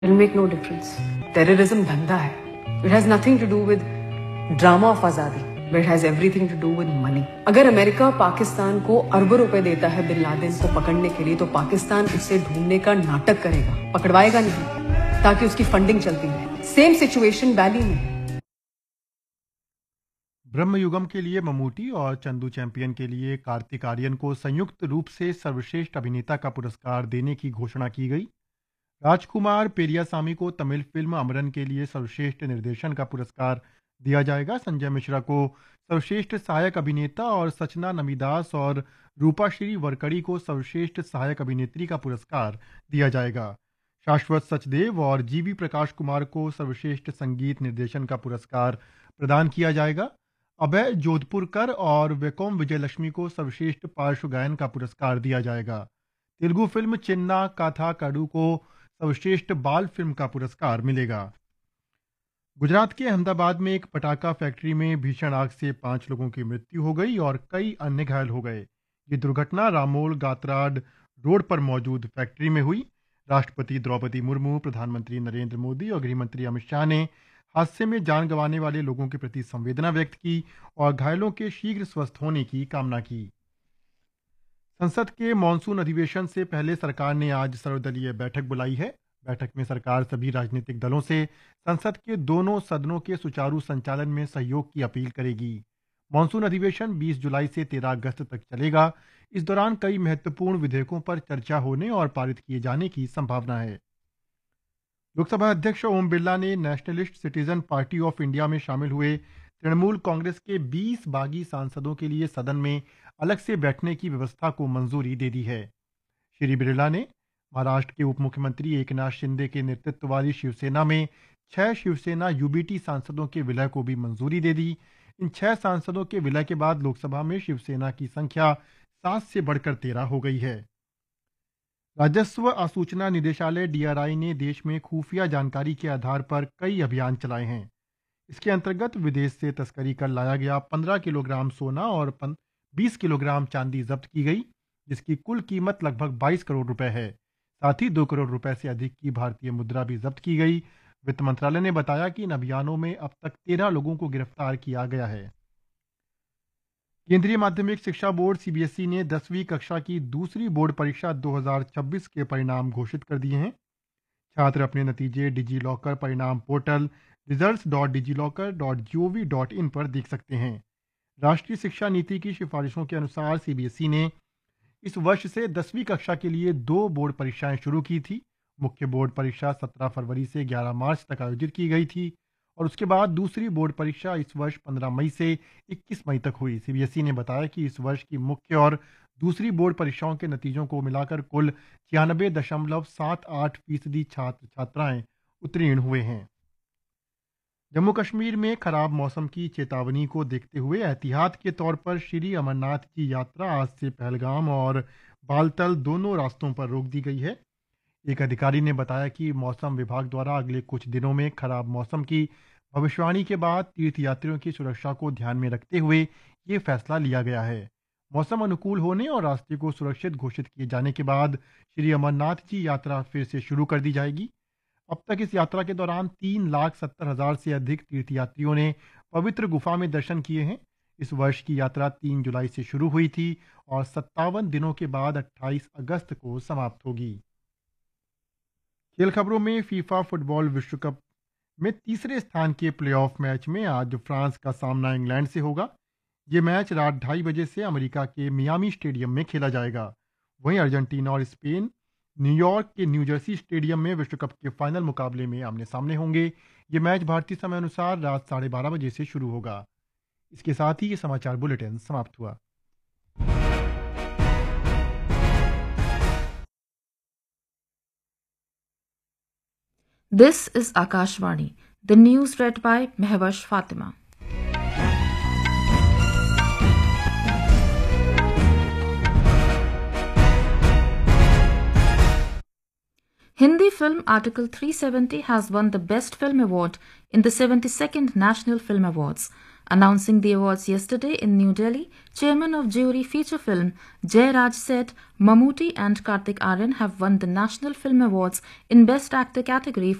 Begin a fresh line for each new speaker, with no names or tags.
It'll make no difference. Terrorism धंधा है. It has nothing to do with drama of आजादी, but it has everything to do with money. अगर America Pakistan को अरबों रुपए देता है बिन लादेन को पकड़ने के लिए, तो पाकिस्तान उसे ढूंढने का नाटक करेगा, पकड़वाएगा नहीं, ताकि उसकी फंडिंग चलती रहे. सेम सिचुएशन बैली में.
ब्रह्मयुगम के लिए ममूटी और चंदू चैंपियन के लिए कार्तिक आर्यन को संयुक्त रूप से सर्वश्रेष्ठ अभिनेता का पुरस्कार देने की घोषणा की गई. राजकुमार पेरियासामी को तमिल फिल्म अमरन के लिए सर्वश्रेष्ठ निर्देशन का पुरस्कार दिया जाएगा. संजय मिश्रा को सर्वश्रेष्ठ सहायक अभिनेता और सचना नमीदास और रूपाश्री वरकड़ी को सर्वश्रेष्ठ सहायक अभिनेत्री का पुरस्कार दिया जाएगा. शाश्वत सचदेव और जीवी प्रकाश कुमार को सर्वश्रेष्ठ संगीत निर्देशन का पुरस्कार प्रदान किया जाएगा. अभय जोधपुरकर और वेकोम विजयलक्ष्मी को सर्वश्रेष्ठ पार्श्व गायन का पुरस्कार दिया जाएगा. तेलुगु फिल्म चिन्ना काथा काडू को सर्वश्रेष्ठ बाल फिल्म का पुरस्कार मिलेगा. गुजरात के अहमदाबाद में एक पटाखा फैक्ट्री में भीषण आग से 5 लोगों की मृत्यु हो गई और कई अन्य घायल हो गए. ये दुर्घटना रामोल गातराड रोड पर मौजूद फैक्ट्री में हुई. राष्ट्रपति द्रौपदी मुर्मू, प्रधानमंत्री नरेंद्र मोदी और गृहमंत्री अमित शाह ने हादसे में जान गंवाने वाले लोगों के प्रति संवेदना व्यक्त की और घायलों के शीघ्र स्वस्थ होने की कामना की. संसद के मानसून अधिवेशन से पहले सरकार ने आज सर्वदलीय बैठक बुलाई है. बैठक में सरकार सभी राजनीतिक दलों से संसद के दोनों सदनों के सुचारू संचालन में सहयोग की अपील करेगी. मानसून अधिवेशन 20 जुलाई से 13 अगस्त तक चलेगा. इस दौरान कई महत्वपूर्ण विधेयकों पर चर्चा होने और पारित किए जाने की संभावना है. लोकसभा अध्यक्ष ओम बिरला ने nationalist citizen party of India में शामिल हुए तृणमूल कांग्रेस के 20 बागी सांसदों के लिए सदन में अलग से बैठने की व्यवस्था को मंजूरी दे दी है. श्री बिरला ने महाराष्ट्र के उप मुख्यमंत्री एकनाथ शिंदे के नेतृत्व वाली शिवसेना में 6 शिवसेना यूबीटी सांसदों के विलय को भी मंजूरी दे दी. इन 6 सांसदों के विलय के बाद लोकसभा में शिवसेना की संख्या 7 से बढ़कर 13 हो गई है. राजस्व आसूचना निदेशालय डीआरआई ने देश में खुफिया जानकारी के आधार पर कई अभियान चलाए हैं. इसके अंतर्गत विदेश से तस्करी कर लाया गया 15 किलोग्राम सोना और 20 किलोग्राम चांदी जब्त की गई, जिसकी कुल कीमत लगभग 22 करोड़ रुपए है. साथ ही 2 करोड़ रुपए से अधिक की भारतीय मुद्रा भी जब्त की गई. वित्त मंत्रालय ने बताया कि इन अभियानों में अब तक 13 लोगों को गिरफ्तार किया गया है. केंद्रीय माध्यमिक शिक्षा बोर्ड सीबीएसई ने 10वीं कक्षा की दूसरी बोर्ड परीक्षा 2026 के परिणाम घोषित कर दिए हैं. छात्र अपने नतीजे डिजी लॉकर परिणाम पोर्टल results.digilocker.gov.in पर देख सकते हैं. राष्ट्रीय शिक्षा नीति की सिफारिशों के अनुसार सीबीएसई ने इस वर्ष से 10वीं कक्षा के लिए 2 बोर्ड परीक्षाएं शुरू की थी. मुख्य बोर्ड परीक्षा 17 फरवरी से 11 मार्च तक आयोजित की गई थी और उसके बाद दूसरी बोर्ड परीक्षा इस वर्ष 15 मई से 21 मई तक हुई. सीबीएसई ने बताया कि इस वर्ष की मुख्य और दूसरी बोर्ड परीक्षाओं के नतीजों को मिलाकर कुल 96.78% छात्र छात्राएं उत्तीर्ण हुए हैं. जम्मू कश्मीर में खराब मौसम की चेतावनी को देखते हुए एहतियात के तौर पर श्री अमरनाथ की यात्रा आज से पहलगाम और बालतल दोनों रास्तों पर रोक दी गई है. एक अधिकारी ने बताया कि मौसम विभाग द्वारा अगले कुछ दिनों में खराब मौसम की भविष्यवाणी के बाद तीर्थयात्रियों की सुरक्षा को ध्यान में रखते हुए ये फैसला लिया गया है. मौसम अनुकूल होने और रास्ते को सुरक्षित घोषित किए जाने के बाद श्री अमरनाथ की यात्रा फिर से शुरू कर दी जाएगी. अब तक इस यात्रा के दौरान 3,70,000 से अधिक तीर्थयात्रियों ने पवित्र गुफा में दर्शन किए हैं. इस वर्ष की यात्रा 3 जुलाई से शुरू हुई थी और 57 दिनों के बाद 28 अगस्त को समाप्त होगी. खेल खबरों में फीफा फुटबॉल विश्व कप में तीसरे स्थान के प्लेऑफ मैच में आज फ्रांस का सामना इंग्लैंड से होगा. ये मैच रात 2:30 बजे से अमेरिका के मियामी स्टेडियम में खेला जाएगा. वहीं अर्जेंटीना और स्पेन न्यूयॉर्क के न्यू जर्सी स्टेडियम में विश्व कप के फाइनल मुकाबले में आमने सामने होंगे. ये मैच भारतीय समय अनुसार रात 12:30 बजे से शुरू होगा. इसके साथ ही ये समाचार बुलेटिन समाप्त हुआ.
This is Akashvani. The news read by Mehwash Fatima. Hindi film Article 370 has won the Best Film Award in the 72nd National Film Awards. Announcing the awards yesterday in New Delhi, Chairman of Jury Feature Film Jay Raj said Mammootty and Kartik Aaryan have won the National Film Awards in Best Actor category